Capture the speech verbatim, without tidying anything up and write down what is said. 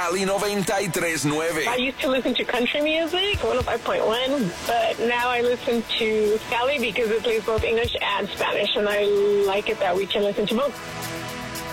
Cali noventa y tres nueve. I used to listen to country music, one oh five point one, but now I listen to Cali because it plays both English and Spanish, and I like it that we can listen to both.